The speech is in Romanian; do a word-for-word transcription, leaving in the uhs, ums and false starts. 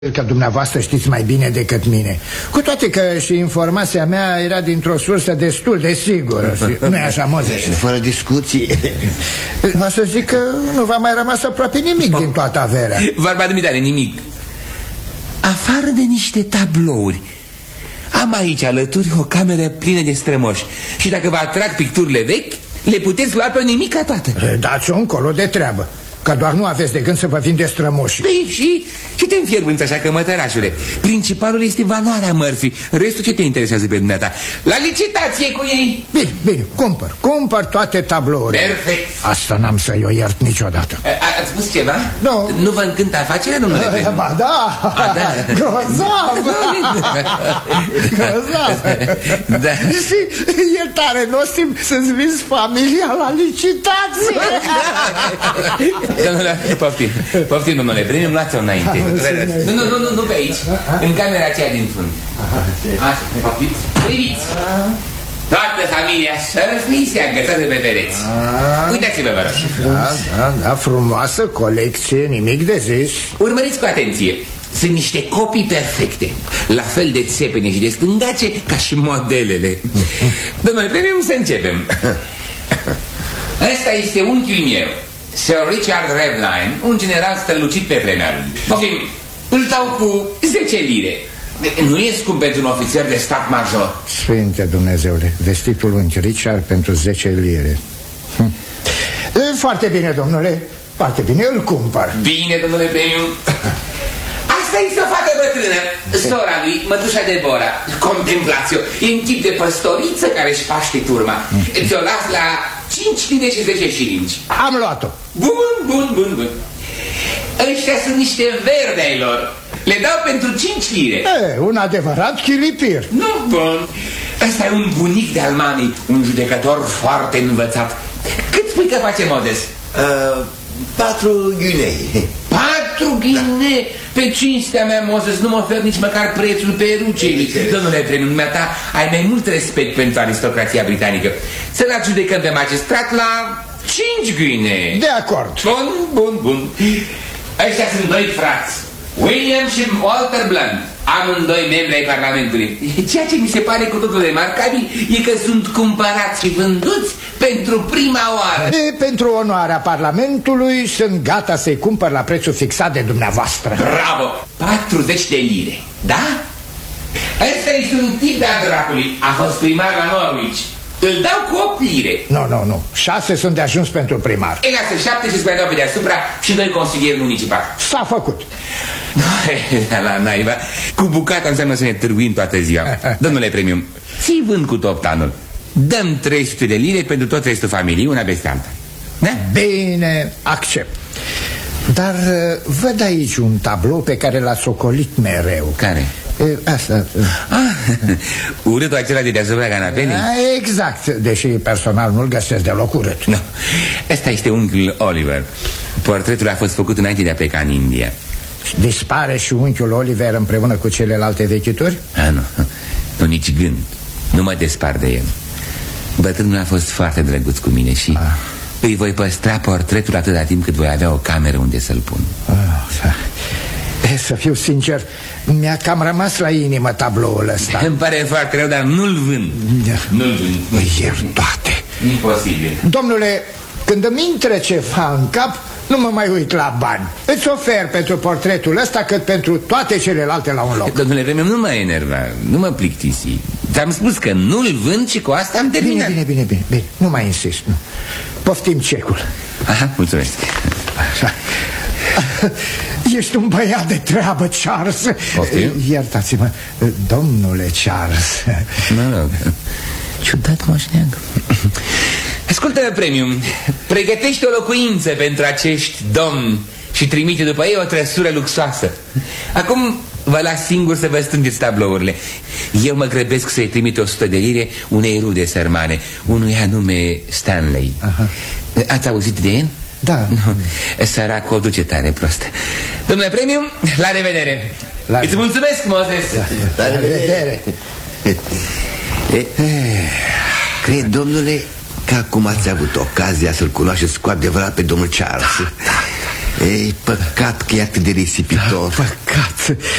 că dumneavoastră știți mai bine decât mine. Cu toate că și informația mea era dintr-o sursă destul de sigură. Nu-i așa, Mozes? Fără discuții. Vă să zic că nu v-a mai rămas aproape nimic din toată averea. Vorba dumitare, nimic. Afară de niște tablouri, am aici alături o cameră plină de strămoși. Și dacă vă atrag picturile vechi, le puteți lua pe nimica toată. Dați-o încolo de treabă, că doar nu aveți de gând să vă vinde strămoși. Păi și, și te înfierbânți așa că, mătărașule, principalul este valoarea mărfii. Restul ce te interesează pe dumneata? La licitație cu ei. Bine, bine, cumpăr, cumpăr toate tablourile. Perfect. Asta n-am să-i o iert niciodată. A, ați spus ceva? Nu. Nu vă încântă afacerea, domnule? A, ba da, A, da. Grozav. Grozav. Da. Și e tare, nu o simt să-ți vinzi familia la licitație. Domnule, poftim, poftim, domnule, premium, luați-o înainte. Nu, nu, nu, nu, nu pe aici, în camera aceea din fund. Așa, poftiți, priviți. Toată familia Surfney se agățează pe pereți. Uitați-vă, vă rog. Da, da, da, frumoasă colecție, nimic de zis. Urmăriți cu atenție. Sunt niște copii perfecte, la fel de țepene și de stângace ca și modelele. Domnule, premium, să începem. Ăsta este unchiul meu, Sir Richard Revline, un general strălucit pe vremea. Poftim, îl dau cu zece lire. Nu e scump pentru un ofițer de stat major. Sfinte Dumnezeule, vestitul unchi Richard pentru zece lire. Hm. Foarte bine, domnule, foarte bine, îl cumpăr. Bine, domnule premium. Asta este o fată bătrână, sora lui, mătușa Deborah. Contemplați-o, e în tip de păstoriță care își paște turma. Ți-o las la cinci lire și zece șilingi. Am luat-o. Bun, bun, bun, bun. Ăștia sunt niște verde ai lor. Le dau pentru cinci lire. E, un adevărat chilipir. Nu, bun. Ăsta e un bunic de-al mamei, un judecător foarte învățat. Cât spui că face, Modest? Uh, patru ghinei. Patru ghinei? Pe cinstea mea, Moses, nu mă ofer nici măcar prețul perucei. Domnule premium, ta, ai mai mult respect pentru aristocrația britanică. Să-l adjudecăm pe magistrat la cinci ghinei. De acord. Bun, bun, bun. Ăștia sunt doi frați, William și Walter Blunt, amândoi membri ai Parlamentului. Ceea ce mi se pare cu totul remarcabil e că sunt cumpărați și vânduți pentru prima oară. E, pentru onoarea Parlamentului sunt gata să-i cumpăr la prețul fixat de dumneavoastră. Bravo! patruzeci de lire, da? Ăsta este un tip de-a dracului. A fost primar la Norwich. Îl dau cu opt lire. Nu, nu, nu, șase sunt de ajuns pentru primar. E lasă șapte și spre pe deasupra și doi consilieri municipali. S-a făcut. La naiba, cu bucata înseamnă să ne târguim toată ziua. Domnule premium, ții vând cu toptanul. Dăm trei sute de lire pentru tot restul familiei, una peste alta. Da? Bine, accept. Dar văd aici un tablou pe care l-ați ocolit mereu. Care? E, asta. Ah, urâtul acela de deasupra canapelei? Exact, deși personal nu-l găsesc deloc urât. Nu, ăsta este unchiul Oliver. Portretul a fost făcut înainte de a pleca în India. Dispare și unchiul Oliver împreună cu celelalte vechituri? Ah, nu, nu, nici gând. Nu mă despart de el. Bătrânul a fost foarte drăguț cu mine și ah. îi voi păstra portretul atâta timp cât voi avea o cameră unde să-l pun. ah, Să fiu sincer, mi-a cam rămas la inimă tabloul ăsta. Îmi pare foarte rău, dar nu-l vând. Nu-l vând. Îi iert toate. Imposibil. Domnule, când îmi intră ceva în cap, nu mă mai uit la bani. Îți ofer pentru portretul ăsta cât pentru toate celelalte la un loc. Domnule premium, nu mă enerva, nu mă plictisi. Ți-am spus că nu-l vând și cu asta am terminat. Bine, bine, bine, bine, bine. Nu mai insist, nu. Poftim cecul. Aha, mulțumesc. Așa. Ești un băiat de treabă, Charles. Poftim? Iertați-mă, domnule Charles. Mă rog, ciudat moșneag. Ascultă, premium, pregătește o locuință pentru acești domni și trimite după ei o trăsură luxoasă. Acum vă las singur să vă strângeți tablourile. Eu mă grăbesc să-i trimit o sută de lire unei rude sărmane, unui anume Stanley. Aha. Ați auzit de el? Da. Nu, săracul o duce tare prost. Domnule premium, la revedere. La Îți mulțumesc, Moses. La revedere. Cred, domnule, că acum ați avut ocazia să-l cunoașteți cu adevărat pe domnul Charles. Da, da. Ei, păcat că e atât de risipitor. Da, păcat.